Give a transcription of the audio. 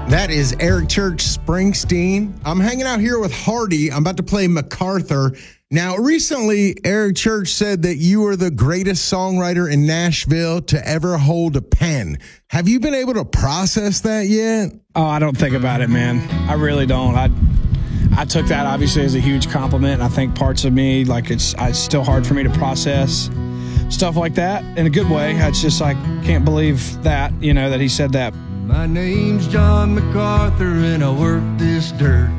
That is Eric Church Springsteen. I'm hanging out here with Hardy. I'm about to play MacArthur. Now, recently, Eric Church said that you are the greatest songwriter in Nashville to ever hold a pen. Have you been able to process that yet? Oh, I don't think about it, man. I really don't. I took that obviously as a huge compliment, and I think parts of me, like it's still hard for me to process stuff like that in a good way. It's just like, can't believe that, that he said that. My name's John MacArthur and I work this dirt.